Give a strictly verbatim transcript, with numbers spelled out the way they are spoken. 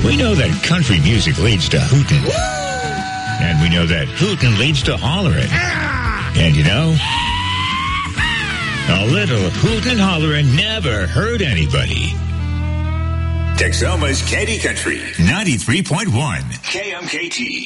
We know that country music leads to hootin'. And we know that hootin' leads to hollerin'. And you know, a little hootin' hollerin' never hurt anybody. Texoma's Candy Country, ninety-three point one K M K T.